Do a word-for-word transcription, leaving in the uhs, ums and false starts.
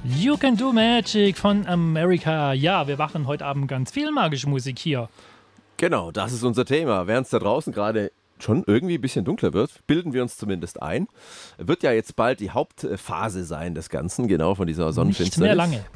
You Can Do Magic von America. Ja, wir machen heute Abend ganz viel magische Musik hier. Genau, das ist unser Thema. Während es da draußen gerade schon irgendwie ein bisschen dunkler wird, bilden wir uns zumindest ein. Wird ja jetzt bald die Hauptphase sein des Ganzen, genau von dieser Sonnenfinsternis. Nicht mehr lange.